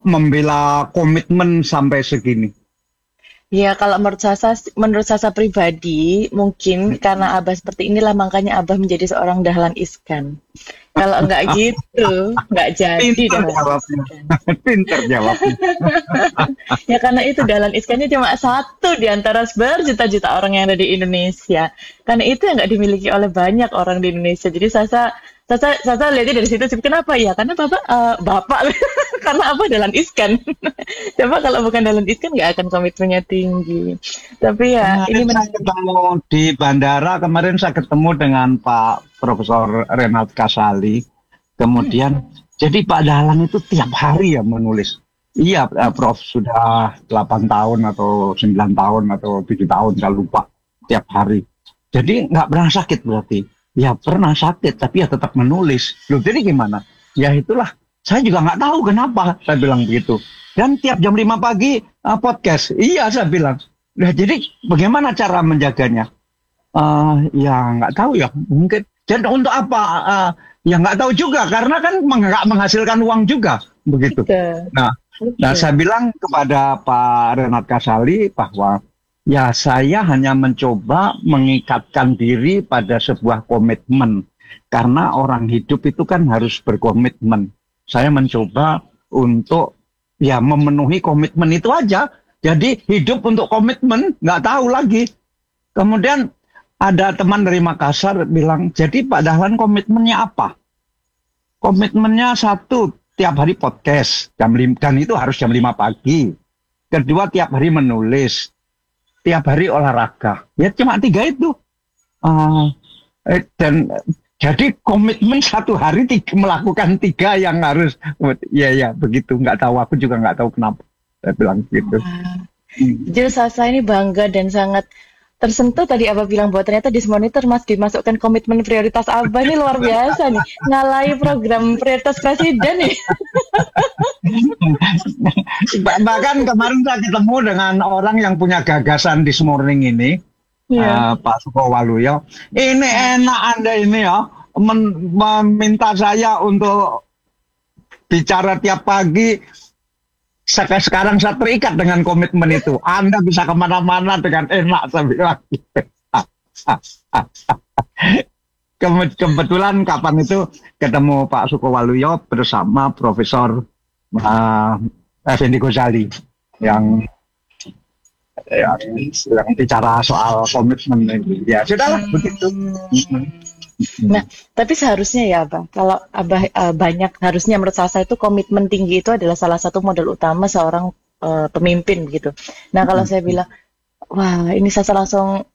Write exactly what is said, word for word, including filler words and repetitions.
membela komitmen sampai segini? Ya, kalau menurut Sasa, menurut Sasa pribadi, mungkin karena Abah seperti inilah makanya Abah menjadi seorang dahlan iskan. Kalau enggak gitu, enggak jadi Pinter dahlan jawabnya. iskan. Pinter jawabnya. Ya karena itu dahlan iskannya cuma satu di antara berjuta-juta orang yang ada di Indonesia. Karena itu yang nggak dimiliki oleh banyak orang di Indonesia. Jadi Sasa, Sasa, Sasa lihatnya dari situ sih. Kenapa ya? Karena bapak, eh, bapak, karena apa dahlan iskan. Coba kalau bukan dahlan iskan nggak akan komitmennya tinggi. Tapi ya ini Kemarin saya menarik. ketemu di bandara, kemarin saya ketemu dengan Pak Profesor Renat Kasali. Kemudian, jadi Pak Dahlan itu tiap hari ya menulis. Iya, eh, Prof sudah delapan tahun atau sembilan tahun atau tujuh tahun, saya lupa. Tiap hari. Jadi nggak pernah sakit berarti. Ya pernah sakit, tapi ya tetap menulis. Loh, jadi gimana? Ya itulah, saya juga nggak tahu kenapa saya bilang begitu. Dan tiap jam lima pagi eh, podcast. Iya, saya bilang. Nah, jadi bagaimana cara menjaganya? Eh, ya nggak tahu ya, mungkin. Dan untuk apa? Eh, ya nggak tahu juga, karena kan meng- nggak menghasilkan uang juga, begitu. Betul. Nah, nah saya Betul. bilang kepada Pak Renat Kasali bahwa ya saya hanya mencoba mengikatkan diri pada sebuah komitmen, karena orang hidup itu kan harus berkomitmen. Saya mencoba untuk ya memenuhi komitmen itu aja. Jadi hidup untuk komitmen, nggak tahu lagi. Kemudian ada teman dari Makassar bilang, jadi Pak Dahlan komitmennya apa? Komitmennya satu, tiap hari podcast, jam lima, dan itu harus jam lima pagi. Kedua, tiap hari menulis, tiap hari olahraga. Ya cuma tiga itu. Ah, eh, dan eh, jadi komitmen satu hari tiga, melakukan tiga yang harus, ya ya begitu. Nggak tahu, aku juga nggak tahu kenapa. Saya bilang gitu. Wah. Hmm. Jujur Sasa ini bangga dan sangat tersentuh tadi Abah bilang bahwa ternyata di Monitor Mas dimasukkan komitmen prioritas Abah ini luar biasa nih. Ngalahi program prioritas presiden nih. Bah- Bahkan kemarin saya ketemu dengan orang yang punya gagasan This Morning ini, Iya. eh, Pak Sukowaluyo. Ini enak Anda ini ya, men- meminta saya untuk bicara tiap pagi. Sampai sekarang saya terikat dengan komitmen itu. Anda bisa kemana-mana dengan enak, saya bilang. Keme- Kebetulan kapan itu ketemu Pak Sukowaluyo bersama Profesor uh, Effendi Ghazali yang yang, yang bicara soal komitmen ini. Ya sudahlah begitu. Nah, tapi seharusnya ya Abah, kalau Abah eh, banyak harusnya menurut Sasa itu komitmen tinggi itu adalah salah satu modal utama seorang eh, pemimpin gitu. Nah, kalau saya bilang, wah ini Sasa langsung